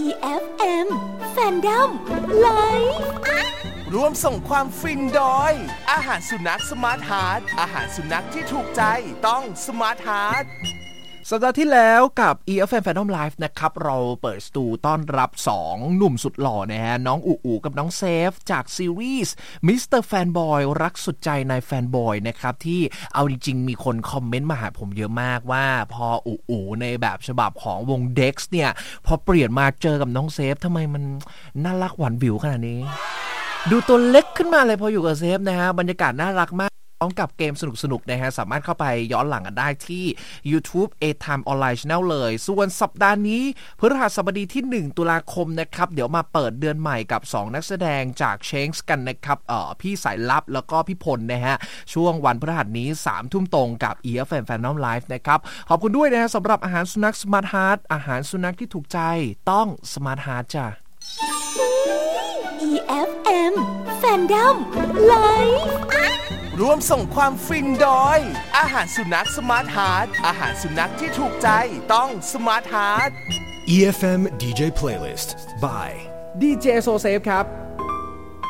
EFM Fandom Live ร่วมส่งความฟินโดยอาหารสุนัขสมาร์ทฮาร์ทอาหารสุนัขที่ถูกใจต้องสมาร์ทฮาร์ทสัปดาห์ที่แล้วกับ EFM Fandom Live นะครับเราเปิดสตูต้อนรับ2หนุ่มสุดหล่อนะฮะน้องอู๋กับน้องเซฟจากซีรีส์ Mr. Fanboy รักสุดใจนายแฟนบอยนะครับที่เอาจริงๆมีคนคอมเมนต์มาหาผมเยอะมากว่าพออู๋ในแบบฉบับของวง Dex เนี่ยพอเปลี่ยนมาเจอกับน้องเซฟทำไมมันน่ารักหวานวิวขนาดนี้ดูตัวเล็กขึ้นมาเลยพออยู่กับเซฟนะฮะบรรยากาศน่ารักมากพร้อมกับเกมสนุกๆนะฮะสามารถเข้าไปย้อนหลังกันได้ที่ YouTube A-Time Online Channel เลยส่วนสัปดาห์นี้พฤหัสบดีที่1ตุลาคมนะครับเดี๋ยวมาเปิดเดือนใหม่กับ2นักแสดงจาก Change กันนะครับพี่สายลับแล้วก็พี่พลนะฮะช่วงวันพฤหัสนี้ 3 ทุ่มตรงกับ EFM Fandom Live นะครับขอบคุณด้วยนะฮะสำหรับอาหารสุนัข Smart Heart อาหารสุนัขที่ถูกใจต้อง Smart Heart จ้ะ EFM Fandom Live ร่วมส่งความฟินโดยอาหารสุนัขสมาร์ทฮาร์ทอาหารสุนัขที่ถูกใจต้องสมาร์ทฮาร์ท EFM DJ Playlist by DJ So Safe ครับ